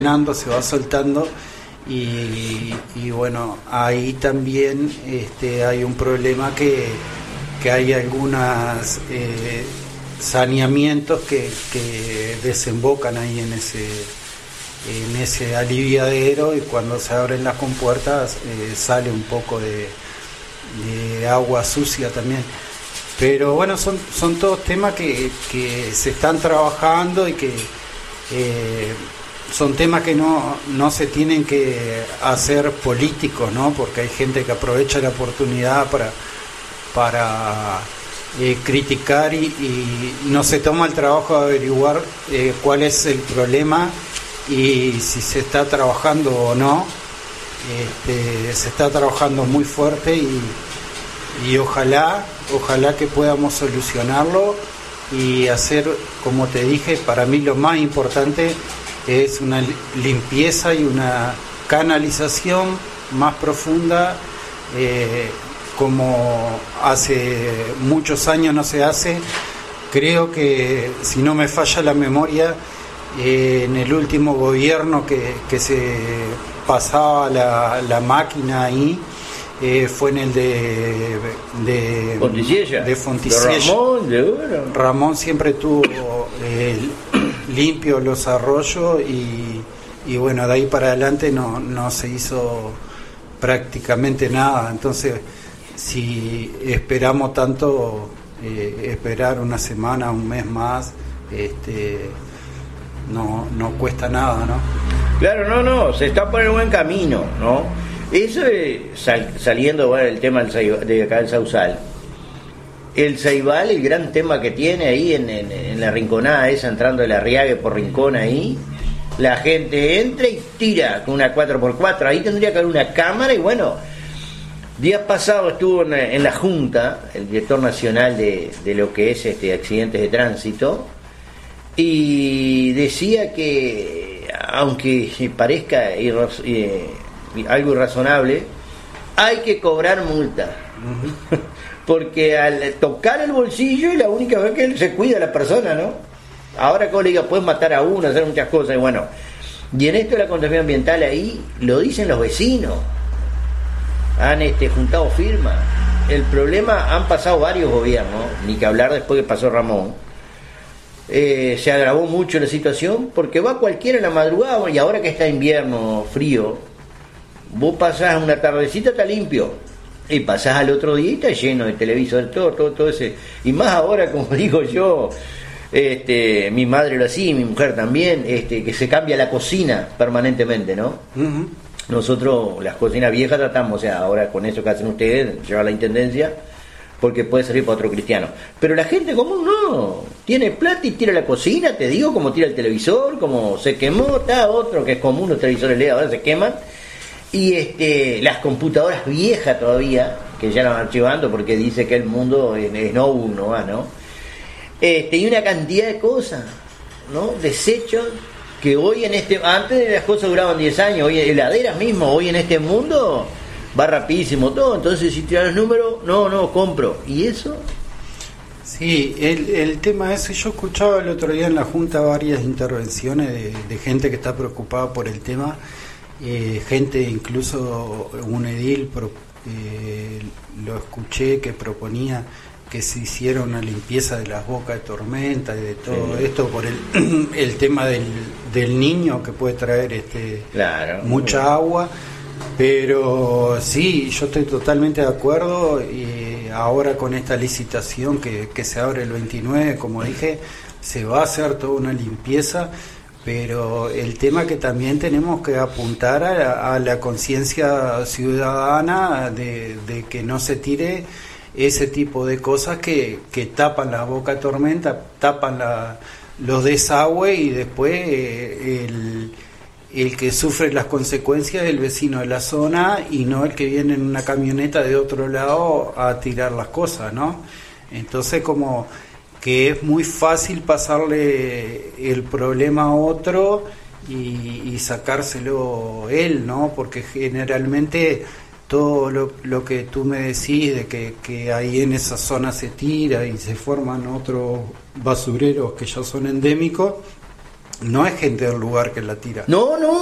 se va soltando y bueno, ahí también hay un problema que hay algunos saneamientos que desembocan ahí en ese aliviadero, y cuando se abren las compuertas sale un poco de agua sucia también. Pero bueno, son todos temas que se están trabajando y que son temas que no se tienen que hacer políticos, ¿no? Porque hay gente que aprovecha la oportunidad para criticar y no se toma el trabajo de averiguar cuál es el problema y si se está trabajando o no. Se está trabajando muy fuerte y ojalá que podamos solucionarlo y hacer, como te dije, para mí lo más importante es una limpieza y una canalización más profunda, como hace muchos años no se hace. Creo que, si no me falla la memoria, en el último gobierno que se pasaba la máquina ahí, fue en el de Fonticiella. Ramón siempre tuvo limpio los arroyos y bueno, de ahí para adelante no se hizo prácticamente nada. Entonces, si esperamos tanto, esperar una semana, un mes más, no cuesta nada, ¿no? Claro, no, se está por el buen camino, ¿no? Eso saliendo del tema de acá del Sausal. El Ceibal, el gran tema que tiene ahí en la rinconada esa, entrando de la Arriague por Rincón ahí, la gente entra y tira con una 4x4, ahí tendría que haber una cámara. Y bueno, días pasados estuvo en la Junta el director nacional de lo que es accidentes de tránsito, y decía que, aunque parezca algo irrazonable, hay que cobrar multa. Porque al tocar el bolsillo es la única vez que se cuida la persona, ¿no? Ahora, como le diga, puedes matar a uno, hacer muchas cosas, y bueno. Y en esto de la contaminación ambiental, ahí lo dicen los vecinos, han juntado firmas. El problema, han pasado varios gobiernos, ni que hablar después que pasó Ramón. Se agravó mucho la situación, porque va cualquiera en la madrugada, y ahora que está invierno, frío, vos pasás una tardecita, está limpio, y pasás al otro día y está lleno de televisor, todo ese. Y más ahora, como digo yo, mi madre lo hacía, mi mujer también, que se cambia la cocina permanentemente, ¿no? Uh-huh. Nosotros las cocinas viejas tratamos, o sea, ahora con eso que hacen ustedes, lleva la intendencia, porque puede servir para otro cristiano. Pero la gente común no, tiene plata y tira la cocina, te digo, como tira el televisor, como se quemó, está otro que es común, los televisores LED ahora se queman. Y las computadoras viejas todavía, que ya las van archivando porque dice que el mundo es no uno más, ¿no? Y una cantidad de cosas, ¿no? Desechos que hoy antes las cosas duraban 10 años, hoy heladeras mismo, hoy en este mundo va rapidísimo todo. Entonces, si tiran los números, no compro. ¿Y eso? Sí, el tema ese, yo escuchaba el otro día en la Junta varias intervenciones de gente que está preocupada por el tema. Gente, incluso un edil lo escuché que proponía que se hiciera una limpieza de las bocas de tormenta y de todo esto por el tema del niño que puede traer claro, mucha agua. Pero sí, yo estoy totalmente de acuerdo, y ahora con esta licitación que se abre el 29, como dije, se va a hacer toda una limpieza. Pero el tema que también tenemos que apuntar a la conciencia ciudadana de que no se tire ese tipo de cosas que tapan la boca de tormenta, tapan los desagües, y después el que sufre las consecuencias es el vecino de la zona, y no el que viene en una camioneta de otro lado a tirar las cosas, ¿no? Entonces, como que es muy fácil pasarle el problema a otro y sacárselo él, ¿no? Porque generalmente todo lo que tú me decís de que ahí en esa zona se tira y se forman otros basureros que ya son endémicos, No es gente del lugar que la tira. No, no.